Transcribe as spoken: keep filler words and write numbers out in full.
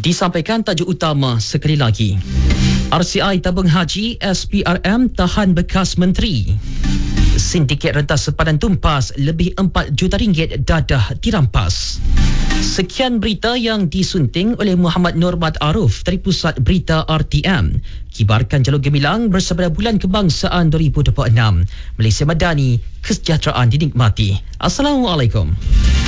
Disampaikan tajuk utama sekali lagi. R C I tabung haji S P R M tahan bekas menteri. Sindiket rentas sepadan tumpas lebih empat juta ringgit dadah dirampas. Sekian berita yang disunting oleh Muhammad Nurmat Aruf dari Pusat Berita R T M. Kibarkan jalur gemilang bersama Bulan Kebangsaan dua ribu dua puluh enam. Malaysia Madani, kesejahteraan dinikmati. Assalamualaikum.